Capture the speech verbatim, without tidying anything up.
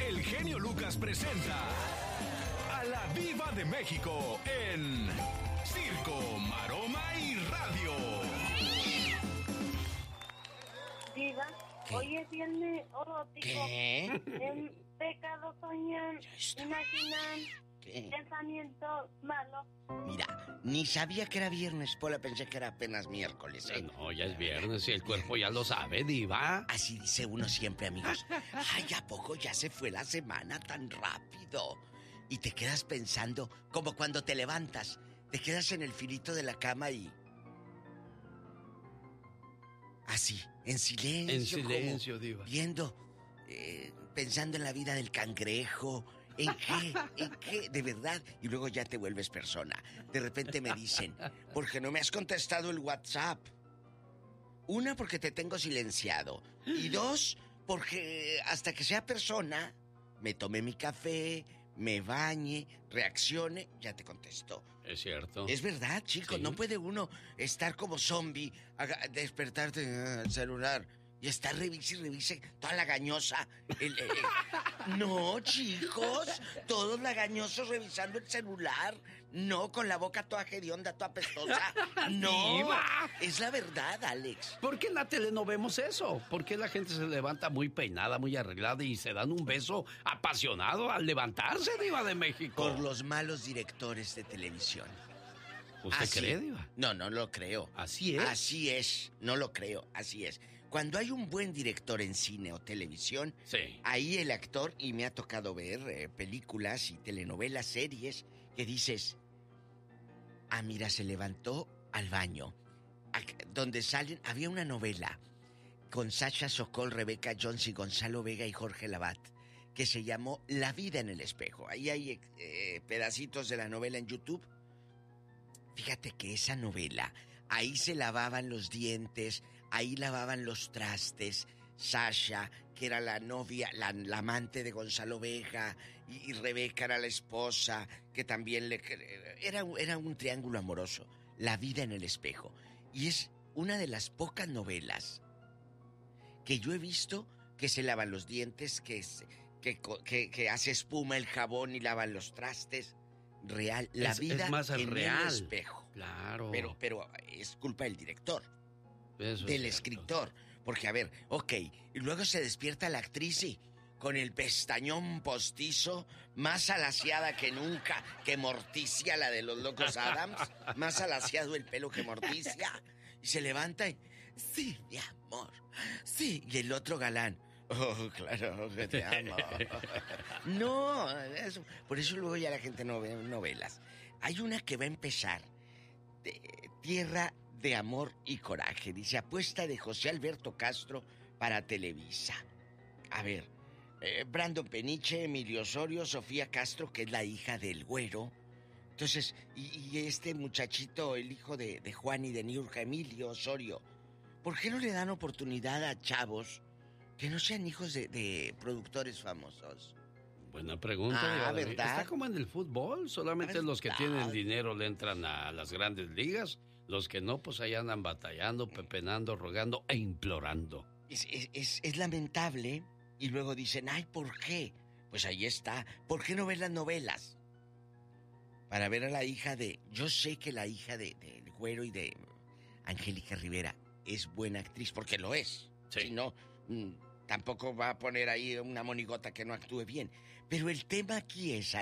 el genio Lucas presenta a la Diva de México en Circo, Maroma y Radio. Diva, ¿Qué? hoy es viernes erótico. ¿Qué? En pecado soñan, imaginan, ¿Qué? pensamientos malos. Mira, ni sabía que era viernes, Pola, pensé que era apenas miércoles, ¿eh? No, ya es viernes y el cuerpo ya lo sabe, Diva. Así dice uno siempre, amigos. Ay, ¿a poco ya se fue la semana tan rápido? Y te quedas pensando, como cuando te levantas, te quedas en el filito de la cama y... Así, en silencio. En silencio, como Diva. Viendo, eh, pensando en la vida del cangrejo. ¿En qué? ¿En qué? De verdad. Y luego ya te vuelves persona. De repente me dicen, ¿por qué no me has contestado el WhatsApp? Una, porque te tengo silenciado. Y dos, porque hasta que sea persona, me tomé mi café, me bañe, reaccione, ya te contesto. Es cierto. Es verdad, chicos, Sí. no puede uno estar como zombie, haga- despertarte en el celular y estar revise y revise toda la gañosa. El, eh, eh. No, chicos, todos lagañosos revisando el celular. No, con la boca toda hedionda, toda pestosa. No, Diva. es la verdad, Alex. ¿Por qué en la tele no vemos eso? ¿Por qué la gente se levanta muy peinada, muy arreglada y se dan un beso apasionado al levantarse, Diva de México? Por los malos directores de televisión. ¿Usted Así- cree, Diva? No, no lo creo. Así es. Así es, no lo creo, así es. Cuando hay un buen director en cine o televisión, Sí. ahí el actor, y me ha tocado ver eh, películas y telenovelas, series, que dices, ah, mira, se levantó al baño. Ac- donde salen, había una novela con Sasha Sokol, Rebeca Jones y Gonzalo Vega y Jorge Lavat, que se llamó La vida en el espejo. Ahí hay eh, pedacitos de la novela en YouTube. Fíjate que esa novela, ahí se lavaban los dientes, ahí lavaban los trastes, Sasha, que era la novia, la, la amante de Gonzalo Vega, y, y Rebeca era la esposa, que también le... Era, era un triángulo amoroso, La vida en el espejo. Y es una de las pocas novelas que yo he visto que se lavan los dientes, que, se- que, co- que, que hace espuma el jabón y lavan los trastes. Real, la Es- vida es más en real. el espejo. Claro. Pero, pero es culpa del director, Eso es del cierto. escritor. Porque, a ver, ok, y luego se despierta la actriz y con el pestañón postizo, más alaciada que nunca, que Morticia, la de los locos Adams, más alaciado el pelo que Morticia, y se levanta y, sí, mi amor, sí, y el otro galán, oh, claro que te amo. No, eso- por eso luego ya la gente no ve novelas. Hay una que va a empezar, de- Tierra de Amor y Coraje, dice, apuesta de José Alberto Castro para Televisa. A ver, eh, Brandon Peniche, Emilio Osorio, Sofía Castro, que es la hija del güero. Entonces, y, y este muchachito, el hijo de, de Juan y de Niurka, Emilio Osorio, ¿por qué no le dan oportunidad a chavos que no sean hijos de, de productores famosos? Buena pregunta, Ah, Diva de ¿verdad? México. Está como en el fútbol, solamente ¿Verdad? los que tienen dinero le entran a las grandes ligas, los que no, pues ahí andan batallando, pepenando, rogando e implorando. Es, es, es, es lamentable. Y luego dicen, ay, ¿por qué? Pues ahí está. ¿Por qué no ves las novelas? Para ver a la hija de... Yo sé que la hija de, de, de Güero y de Angélica Rivera es buena actriz, porque lo es. Sí. Si no, mm, tampoco va a poner ahí una monigota que no actúe bien. Pero el tema aquí es...